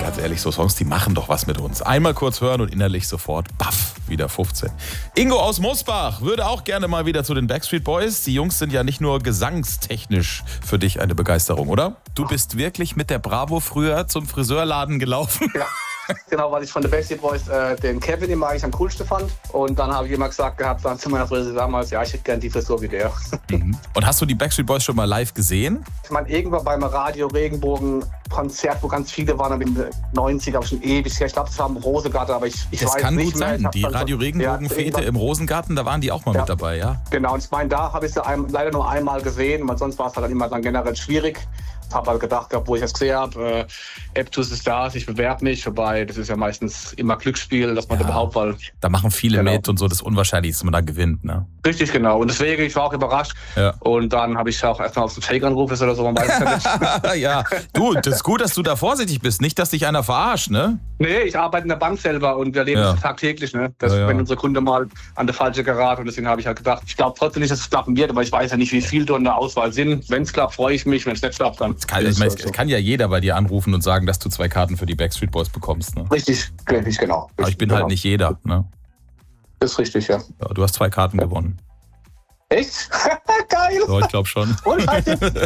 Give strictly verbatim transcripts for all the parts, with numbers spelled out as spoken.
ganz ehrlich, so Songs, die machen doch was mit uns. Einmal kurz hören und innerlich sofort, baff, wieder fünfzehn. Ingo aus Mosbach würde auch gerne mal wieder zu den Backstreet Boys. Die Jungs sind ja nicht nur gesangstechnisch für dich eine Begeisterung, oder? Du bist wirklich mit der Bravo früher zum Friseurladen gelaufen? Ja. Genau, weil ich von den Backstreet Boys äh, den Kevin immer eigentlich am coolsten fand. Und dann habe ich immer gesagt gehabt, dann zu meiner Friseur damals, ja, ich hätte gerne die Frisur wie der. Mhm. Und hast du die Backstreet Boys schon mal live gesehen? Ich meine, irgendwann beim Radio Regenbogen Konzert, wo ganz viele waren, in den neunziger, aber schon ewig her. Ich glaube, es war im Rosengarten, aber ich, ich das weiß kann nicht gut mehr. sein. Die Radio Regenbogen-Fete im Rosengarten, da waren die auch mal ja. mit dabei, ja? Genau, und ich meine, da habe ich sie ein, leider nur einmal gesehen, weil sonst war es halt dann immer dann generell schwierig. Ich habe halt gedacht, wo ich das gesehen habe, äh, Aptus ist da, ich bewerbe mich, wobei das ist ja meistens immer Glücksspiel, dass man ja, da überhaupt mal... Da machen viele genau. mit und so, das ist unwahrscheinlich, dass man da gewinnt, ne? Richtig, genau. Und deswegen, ich war auch überrascht. Ja. Und dann habe ich auch erstmal auf den Fake angerufen oder so, man weiß ja nicht. Ja, du, das ist gut, dass du da vorsichtig bist, nicht, dass dich einer verarscht, ne? Nee, ich arbeite in der Bank selber und wir leben ja. das tagtäglich, ne? Dass, ja, ja. Wenn unsere Kunde mal an der falsche geraten, und deswegen habe ich halt gedacht, ich glaube trotzdem nicht, dass es klappen wird, aber ich weiß ja nicht, wie viel da in der Auswahl sind. Wenn es klappt, freue ich mich, wenn es nicht klappt, dann... Es kann, ich meine, es kann ja jeder bei dir anrufen und sagen, dass du zwei Karten für die Backstreet Boys bekommst, ne? Richtig, richtig, genau. Richtig, aber ich bin genau. halt nicht jeder, ne? Das ist richtig, ja. Ja, du hast zwei Karten gewonnen. Echt? Geil! So, ich glaube schon. Und halt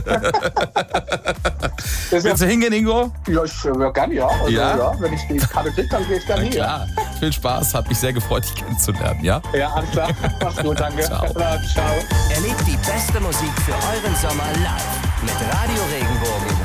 Willst du hingehen, Ingo? Ja, ich ja, gerne, ja. Also, ja? ja. Wenn ich die Karte kriege, dann gehe ich gerne hin. Klar, viel Spaß. Hat mich sehr gefreut, dich kennenzulernen, ja? Ja, alles klar. Mach's gut, danke. Ciao. Ciao. Erlebt die beste Musik für euren Sommer live mit Radio Regenbogen